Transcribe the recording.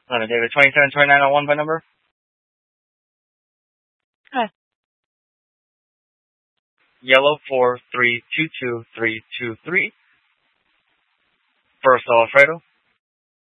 David, 272901 by number. Hi. Yellow 4322323. First Alfredo.